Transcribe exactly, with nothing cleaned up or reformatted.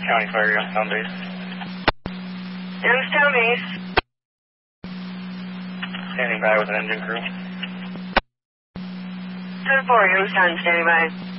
County Fire, Youngstown base. Youngstown base. Standing by with an engine crew. ten four, Youngstown, standing by.